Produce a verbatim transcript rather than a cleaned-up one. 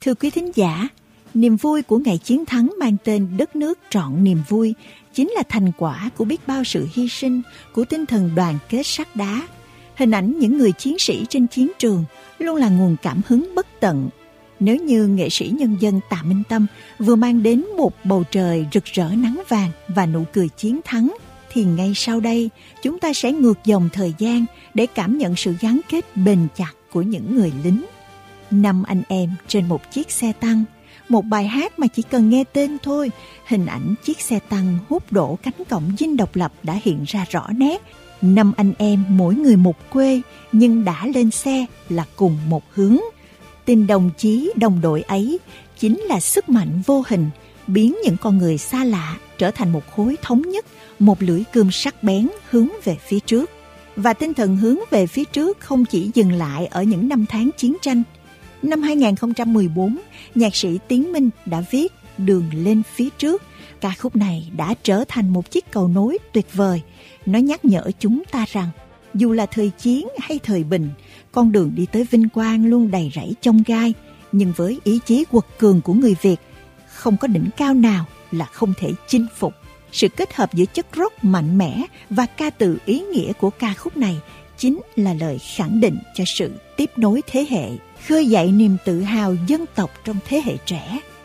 Thưa quý thính giả, niềm vui của ngày chiến thắng mang tên Đất nước trọn niềm vui chính là thành quả của biết bao sự hy sinh, của tinh thần đoàn kết sắt đá. Hình ảnh những người chiến sĩ trên chiến trường luôn là nguồn cảm hứng bất tận. Nếu như nghệ sĩ nhân dân Tạ Minh Tâm vừa mang đến một bầu trời rực rỡ nắng vàng và nụ cười chiến thắng, thì ngay sau đây chúng ta sẽ ngược dòng thời gian để cảm nhận sự gắn kết bền chặt của những người lính. Năm anh em trên một chiếc xe tăng, một bài hát mà chỉ cần nghe tên thôi, hình ảnh chiếc xe tăng hút đổ cánh cổng dinh độc lập đã hiện ra rõ nét. Năm anh em mỗi người một quê, nhưng đã lên xe là cùng một hướng. Tình đồng chí đồng đội ấy chính là sức mạnh vô hình, biến những con người xa lạ trở thành một khối thống nhất, một lưỡi cơm sắc bén hướng về phía trước. Và tinh thần hướng về phía trước không chỉ dừng lại ở những năm tháng chiến tranh. Năm hai không một bốn, nhạc sĩ Tiến Minh đã viết Đường lên phía trước. Ca khúc này đã trở thành một chiếc cầu nối tuyệt vời. Nó nhắc nhở chúng ta rằng, dù là thời chiến hay thời bình, con đường đi tới vinh quang luôn đầy rẫy chông gai. Nhưng với ý chí quật cường của người Việt, không có đỉnh cao nào là không thể chinh phục. Sự kết hợp giữa chất rock mạnh mẽ và ca từ ý nghĩa của ca khúc này chính là lời khẳng định cho sự tiếp nối thế hệ, khơi dậy niềm tự hào dân tộc trong thế hệ trẻ.